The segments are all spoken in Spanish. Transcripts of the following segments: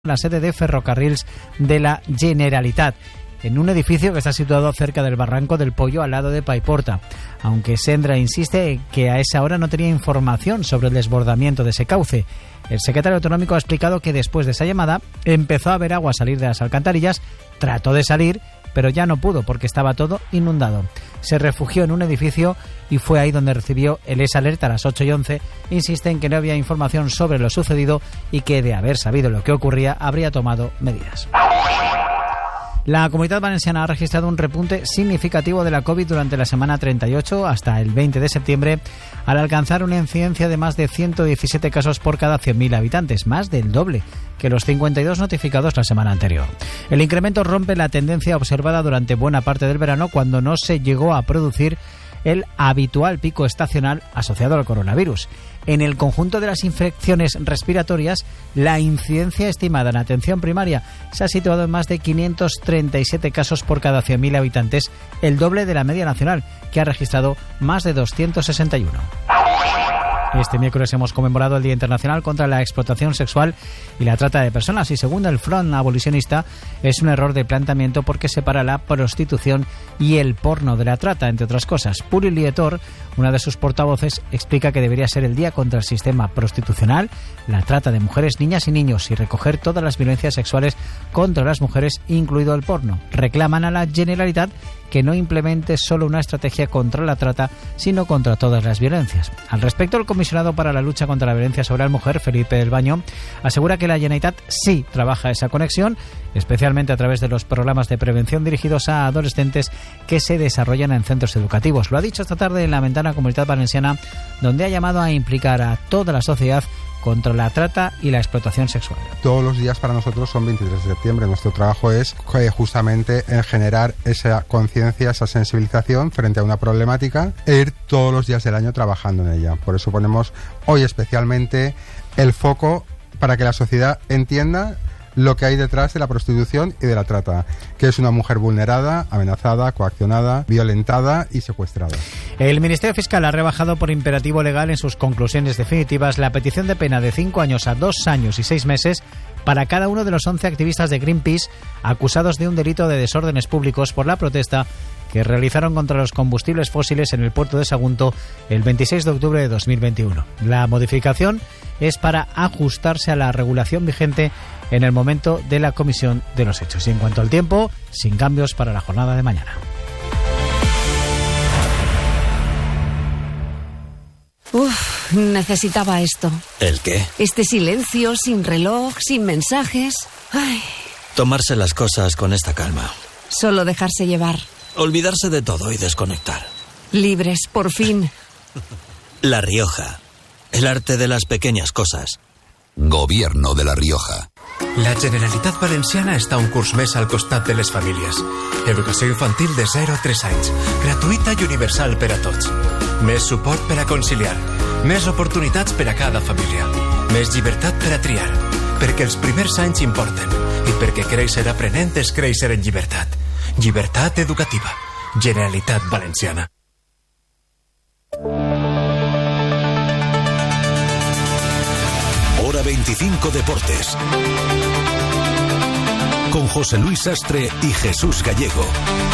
la sede de Ferrocarrils de la Generalitat, en un edificio que está situado cerca del Barranco del Pollo, al lado de Paiporta, aunque Sendra insiste en que a esa hora no tenía información sobre el desbordamiento de ese cauce. El secretario autonómico ha explicado que después de esa llamada empezó a ver agua salir de las alcantarillas, trató de salir, pero ya no pudo porque estaba todo inundado. Se refugió en un edificio y fue ahí donde recibió el S-Alert a las 8:11. Insiste en que no había información sobre lo sucedido y que, de haber sabido lo que ocurría, habría tomado medidas. La Comunitat Valenciana ha registrado un repunte significativo de la COVID durante la semana 38 hasta el 20 de septiembre, al alcanzar una incidencia de más de 117 casos por cada 100.000 habitantes, más del doble que los 52 notificados la semana anterior. El incremento rompe la tendencia observada durante buena parte del verano, cuando no se llegó a producir el habitual pico estacional asociado al coronavirus. En el conjunto de las infecciones respiratorias, la incidencia estimada en atención primaria se ha situado en más de 537 casos por cada 100.000 habitantes, el doble de la media nacional, que ha registrado más de 261. Este miércoles hemos conmemorado el Día Internacional contra la Explotación Sexual y la Trata de Personas, y según el Front Abolicionista es un error de planteamiento porque separa la prostitución y el porno de la trata, entre otras cosas. Puri Lietor, una de sus portavoces, explica que debería ser el día contra el sistema prostitucional, la trata de mujeres, niñas y niños, y recoger todas las violencias sexuales contra las mujeres, incluido el porno. Reclaman a la Generalitat que no implemente solo una estrategia contra la trata, sino contra todas las violencias. Al respecto, el comisionado para la lucha contra la violencia sobre la mujer, Felipe del Baño, asegura que la Generalitat sí trabaja esa conexión, especialmente a través de los programas de prevención dirigidos a adolescentes que se desarrollan en centros educativos. Lo ha dicho esta tarde en la Ventana Comunitat Valenciana, donde ha llamado a implicar a toda la sociedad contra la trata y la explotación sexual. Todos los días para nosotros son 23 de septiembre. Nuestro trabajo es justamente en generar esa conciencia, esa sensibilización frente a una problemática e ir todos los días del año trabajando en ella. Por eso ponemos hoy especialmente el foco para que la sociedad entienda lo que hay detrás de la prostitución y de la trata, que es una mujer vulnerada, amenazada, coaccionada, violentada y secuestrada. El Ministerio Fiscal ha rebajado por imperativo legal en sus conclusiones definitivas la petición de pena de 5 años a 2 años y 6 meses para cada uno de los 11 activistas de Greenpeace acusados de un delito de desórdenes públicos por la protesta que realizaron contra los combustibles fósiles en el puerto de Sagunto el 26 de octubre de 2021. La modificación es para ajustarse a la regulación vigente en el momento de la comisión de los hechos. Y en cuanto al tiempo, sin cambios para la jornada de mañana. Necesitaba esto. ¿El qué? Este silencio, sin reloj, sin mensajes. Ay. Tomarse las cosas con esta calma. Solo dejarse llevar. Olvidarse de todo y desconectar. Libres, por fin. La Rioja. El arte de las pequeñas cosas. Gobierno de La Rioja. La Generalitat Valenciana està un curs més al costat de les famílies. Educació infantil de 0 a 3 anys. Gratuïta i universal per a tots. Més suport per a conciliar. Més oportunitats per a cada família. Més llibertat per a triar. Perquè els primers anys importen. I perquè créixer aprenent és créixer en llibertat. Llibertat educativa. Generalitat Valenciana. Hora 25 Deportes. Con José Luis Sastre y Jesús Gallego.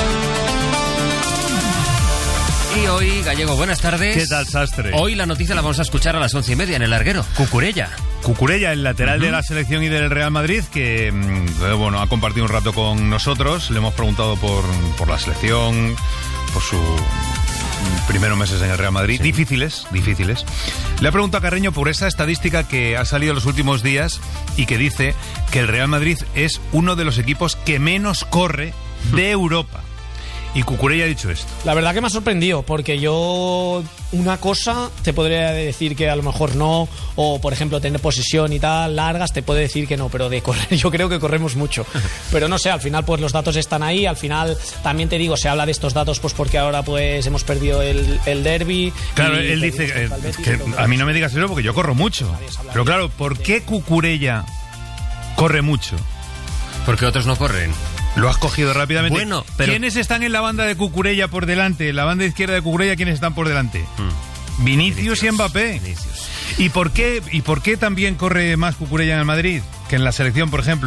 Y hoy, Gallego, buenas tardes. ¿Qué tal, Sastre? Hoy la noticia la vamos a escuchar a las 11:30 en el larguero. Cucurella. Cucurella, el lateral de la selección y del Real Madrid, que bueno, ha compartido un rato con nosotros. Le hemos preguntado por la selección, por sus primeros meses en el Real Madrid. Sí. Difíciles. Le ha preguntado a Carreño por esa estadística que ha salido en los últimos días y que dice que el Real Madrid es uno de los equipos que menos corre de Europa. Y Cucurella ha dicho esto. La verdad que me ha sorprendido, porque yo una cosa te podría decir que a lo mejor no, o por ejemplo tener posesión y tal, largas, te puedo decir que no, pero de correr yo creo que corremos mucho. Pero no sé, al final pues los datos están ahí, al final también te digo, se habla de estos datos pues porque ahora pues hemos perdido el derbi. Claro, él dice que a mí no me digas eso porque yo corro mucho. Pero claro, ¿por qué Cucurella corre mucho? Porque otros no corren. Lo has cogido rápidamente. Bueno, pero... ¿Quiénes están en la banda de Cucurella por delante? La banda izquierda de Cucurella, ¿quiénes están por delante? Vinicius y Mbappé. Vinicius. ¿Y por qué también corre más Cucurella en el Madrid? que en la selección, por ejemplo,